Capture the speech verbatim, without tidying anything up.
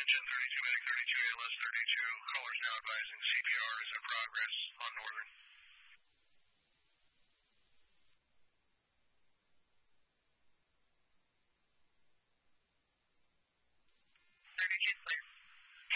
engine, thirty-two medic, thirty-two A L S, thirty-two. Callers now advising C P R is in progress on Northern.